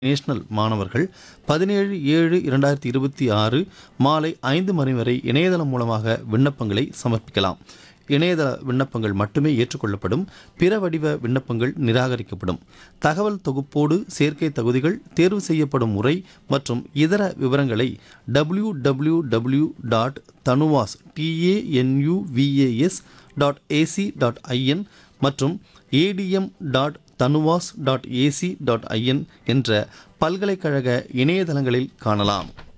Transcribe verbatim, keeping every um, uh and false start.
National மாணவர்கள் பதினேழு ஏழு இரண்டாயிரத்தி இருபத்தி ஆறு மாலை ஐந்து மணி வரை இணையதளம் மூலமாக விண்ணப்பங்களை சமர்ப்பிக்கலாம். இணையதள விண்ணப்பங்கள் மட்டுமே ஏற்றுக்கொள்ளப்படும். பிற வடிவ விண்ணப்பங்கள் நிராகரிக்கப்படும். தகவல் தொகுப்போடு சேர்க்கை தகுதிகள், தேர்வு செய்யப்படும் முறை மற்றும் இதர விவரங்களை W W W dot TANUVAS TANUVAS dot AC dot IN மற்றும் ATM dot TANUVAS dot AC dot IN என்ற பல்கலைக்கழக இணையதளங்களில் காணலாம்.